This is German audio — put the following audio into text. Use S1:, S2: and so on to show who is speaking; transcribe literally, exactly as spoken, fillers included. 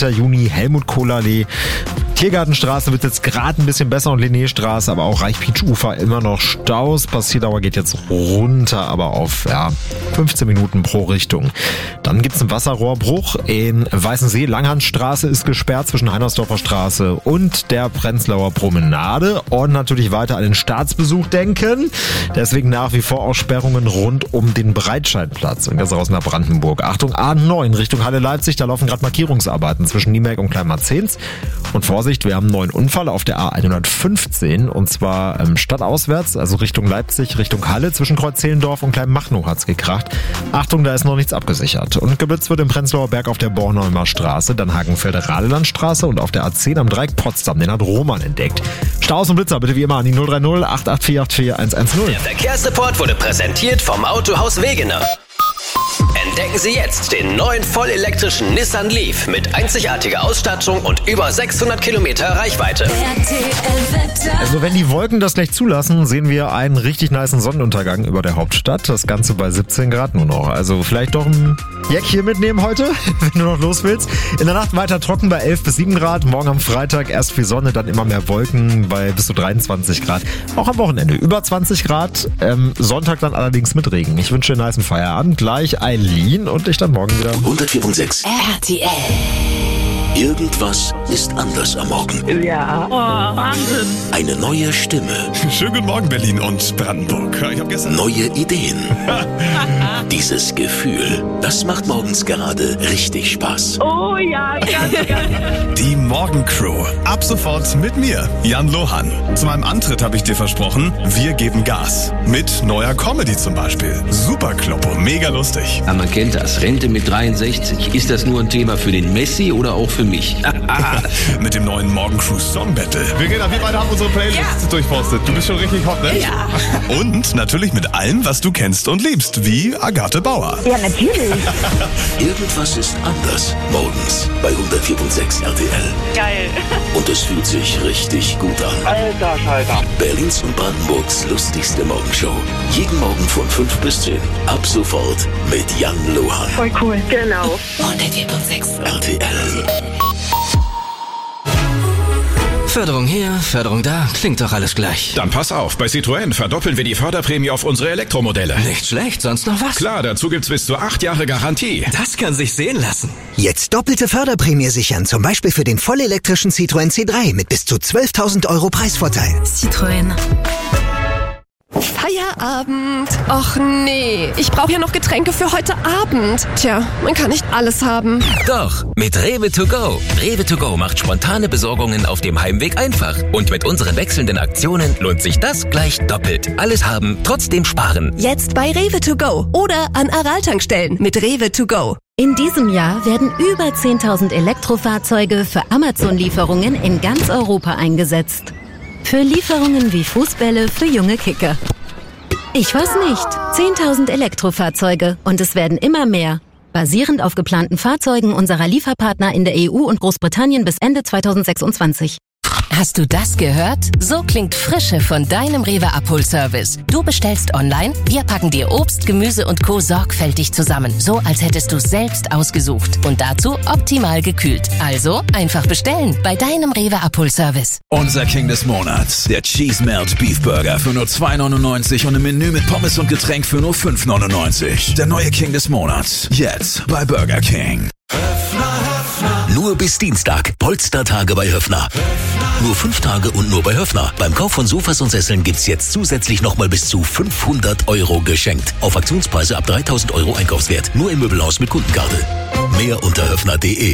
S1: zehnten Juni, Helmut-Kohl-Allee. Tiergartenstraße wird jetzt gerade ein bisschen besser und Linnéstraße, aber auch Reich-Pietsch-Ufer immer noch Staus. Passierdauer geht jetzt runter, aber auf ja, fünfzehn Minuten pro Richtung. Dann gibt's einen Wasserrohrbruch in Weißensee. Langhandstraße ist gesperrt zwischen Heinersdorfer Straße und der Prenzlauer Promenade. Und natürlich weiter an den Staatsbesuch denken. Deswegen nach wie vor auch Sperrungen rund um den Breitscheidplatz. Und das raus nach Brandenburg. Achtung, A neun Richtung Halle Leipzig. Da laufen gerade Markierungsarbeiten zwischen Niemelk und Kleinmarzens. Und Vorsicht, wir haben einen neuen Unfall auf der A hundertfünfzehn. Und zwar ähm, stadtauswärts, also Richtung Leipzig, Richtung Halle. Zwischen Kreuzzehlendorf und Kleinmachnow hat's gekracht. Achtung, da ist noch nichts abgesichert. Und geblitzt wird im Prenzlauer Berg auf der Bornholmer Straße, dann Hagenfelder Radelandstraße und auf der A zehn am Dreieck Potsdam. Den hat Roman entdeckt. Staus und Blitzer bitte wie immer an die null drei null acht acht vier acht vier eins eins null.
S2: Der Verkehrsreport wurde präsentiert vom Autohaus Wegener. Entdecken Sie jetzt den neuen vollelektrischen Nissan Leaf mit einzigartiger Ausstattung und über sechshundert Kilometer Reichweite.
S1: Also wenn die Wolken das gleich zulassen, sehen wir einen richtig nicen Sonnenuntergang über der Hauptstadt. Das Ganze bei siebzehn Grad nur noch. Also vielleicht doch ein Jack hier mitnehmen heute, wenn du noch los willst. In der Nacht weiter trocken bei elf bis sieben Grad. Morgen am Freitag erst viel Sonne, dann immer mehr Wolken bei bis zu dreiundzwanzig Grad. Auch am Wochenende über zwanzig Grad. Ähm, Sonntag dann allerdings mit Regen. Ich wünsche dir einen nicen Feierabend. Gleich Eileen und ich dann morgen wieder.
S3: hundertvier Komma sechs
S4: R T L.
S3: Irgendwas ist anders am Morgen.
S5: Ja. Oh, Wahnsinn.
S3: Eine neue Stimme.
S6: Schönen guten Morgen, Berlin und Brandenburg. Ich hab gestern...
S3: Neue Ideen. Dieses Gefühl, das macht morgens gerade richtig Spaß.
S5: Oh ja, ganz, ganz.
S6: Die Morgencrew. Ab sofort mit mir, Jan Lohan. Zu meinem Antritt habe ich dir versprochen, wir geben Gas. Mit neuer Comedy zum Beispiel. Super Kloppo, mega lustig.
S7: Ja, man kennt das. Rente mit dreiundsechzig. Ist das nur ein Thema für den Messi oder auch für mich?
S6: Mit dem neuen Morgencrew Song Battle. Verena, wir beide haben unsere Playlist ja. durchforstet. Du bist schon richtig hot, ne?
S5: Ja.
S6: Und natürlich mit allem, was du kennst und liebst, wie Agathe Bauer.
S5: Ja, natürlich.
S3: Irgendwas ist anders. Morgens bei hundertvier Komma sechs R T L.
S5: Geil.
S3: Und es fühlt sich richtig gut an.
S8: Alter Schalter.
S3: Berlins und Brandenburgs lustigste Morgenshow. Jeden Morgen von fünf bis zehn. Ab sofort mit Jan Lohan.
S5: Voll cool. Genau.
S4: hundertvier Komma sechs
S3: R T L.
S7: Förderung hier, Förderung da, klingt doch alles gleich.
S9: Dann pass auf, bei Citroën verdoppeln wir die Förderprämie auf unsere Elektromodelle.
S7: Nicht schlecht, sonst noch was?
S9: Klar, dazu gibt's bis zu acht Jahre Garantie.
S7: Das kann sich sehen lassen.
S10: Jetzt doppelte Förderprämie sichern, zum Beispiel für den vollelektrischen Citroën C drei mit bis zu zwölftausend Euro Preisvorteil.
S4: Citroën.
S11: Feierabend. Och nee, ich brauche ja noch Getränke für heute Abend. Tja, man kann nicht alles haben.
S2: Doch, mit Rewe to go. Rewe to go macht spontane Besorgungen auf dem Heimweg einfach. Und mit unseren wechselnden Aktionen lohnt sich das gleich doppelt. Alles haben, trotzdem sparen.
S11: Jetzt bei Rewe to go oder an Aral-Tankstellen mit Rewe to go.
S12: In diesem Jahr werden über zehntausend Elektrofahrzeuge für Amazon-Lieferungen in ganz Europa eingesetzt. Für Lieferungen wie Fußbälle für junge Kicker. Ich weiß nicht. zehntausend Elektrofahrzeuge und es werden immer mehr. Basierend auf geplanten Fahrzeugen unserer Lieferpartner in der E U und Großbritannien bis Ende zweitausendsechsundzwanzig.
S4: Hast du das gehört? So klingt Frische von deinem Rewe Abholservice. Du bestellst online, wir packen dir Obst, Gemüse und Co. sorgfältig zusammen. So, als hättest du es selbst ausgesucht. Und dazu optimal gekühlt. Also, einfach bestellen bei deinem Rewe Abholservice.
S13: Unser King des Monats. Der Cheese Melt Beef Burger für nur zwei neunundneunzig und ein Menü mit Pommes und Getränk für nur fünf neunundneunzig. Der neue King des Monats. Jetzt bei Burger King.
S3: Nur bis Dienstag. Polstertage bei Höffner. Nur fünf Tage und nur bei Höffner. Beim Kauf von Sofas und Sesseln gibt's jetzt zusätzlich nochmal bis zu fünfhundert Euro geschenkt. Auf Aktionspreise ab dreitausend Euro Einkaufswert. Nur im Möbelhaus mit Kundenkarte. Mehr unter höffner punkt de.